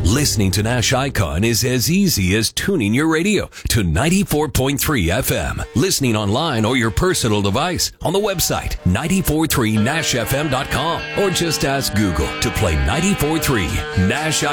Listening to Nash Icon is as easy as tuning your radio to 94.3 FM. Listening online or your personal device on the website 943nashfm.com, or just ask Google to play 94.3 Nash